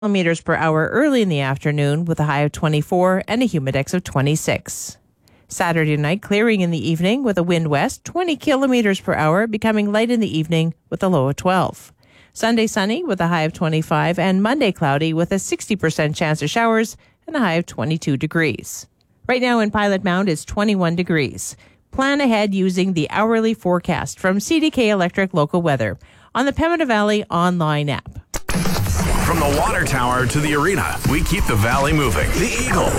kilometers per hour early in the afternoon with a high of 24 and a humidex of 26. Saturday night, clearing in the evening with a wind west, 20 kilometers per hour, becoming light in the evening with a low of 12. Sunday, sunny with a high of 25, and Monday, cloudy with a 60% chance of showers and a high of 22 degrees. Right now in Pilot Mound, it's 21 degrees. Plan ahead using the hourly forecast from CDK Electric Local Weather on the Pembina Valley online app. From the water tower to the arena, we keep the valley moving. The Eagle